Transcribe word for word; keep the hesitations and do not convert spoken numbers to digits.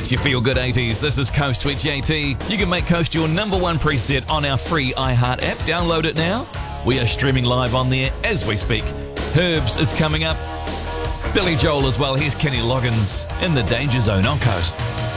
It's your Feel Good eighties. This is Coast with J T. You can make Coast your number one preset on our free iHeart app. Download it now. We are streaming live on there as we speak. Herbs is coming up. Billy Joel as well. Here's Kenny Loggins in the Danger Zone on Coast.